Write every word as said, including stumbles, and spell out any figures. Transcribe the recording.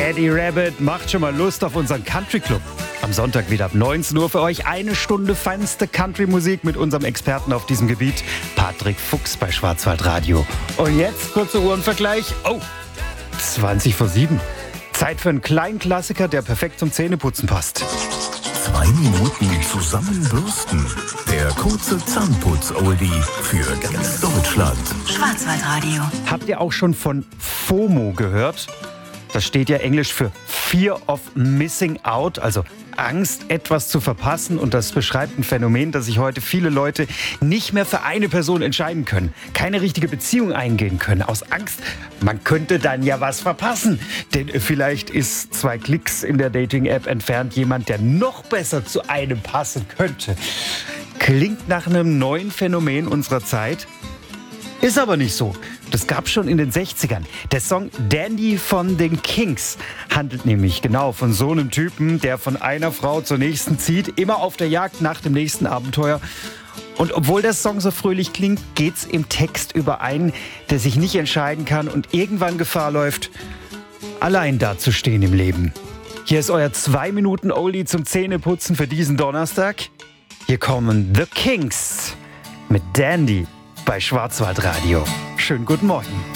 Eddie Rabbitt macht schon mal Lust auf unseren Country Club. Am Sonntag wieder ab neunzehn Uhr für euch eine Stunde feinste Country-Musik mit unserem Experten auf diesem Gebiet, Patrick Fuchs bei Schwarzwaldradio. Und jetzt kurzer Uhrenvergleich. Oh, zwanzig vor sieben. Zeit für einen kleinen Klassiker, der perfekt zum Zähneputzen passt. Zwei Minuten zusammenbürsten. Der kurze Zahnputz-Oldie für ganz Deutschland. Schwarzwaldradio. Habt ihr auch schon von FOMO gehört? Das steht ja englisch für Fear of Missing Out, also Angst, etwas zu verpassen. Und das beschreibt ein Phänomen, dass sich heute viele Leute nicht mehr für eine Person entscheiden können, keine richtige Beziehung eingehen können, aus Angst, man könnte dann ja was verpassen. Denn vielleicht ist zwei Klicks in der Dating-App entfernt jemand, der noch besser zu einem passen könnte. Klingt nach einem neuen Phänomen unserer Zeit. Ist aber nicht so. Das gab's schon in den sechzigern. Der Song Dandy von den Kinks handelt nämlich genau von so einem Typen, der von einer Frau zur nächsten zieht, immer auf der Jagd nach dem nächsten Abenteuer. Und obwohl der Song so fröhlich klingt, geht's im Text über einen, der sich nicht entscheiden kann und irgendwann Gefahr läuft, allein dazustehen im Leben. Hier ist euer zwei Minuten Oldie zum Zähneputzen für diesen Donnerstag. Hier kommen The Kinks mit Dandy bei Schwarzwaldradio. Schönen guten Morgen.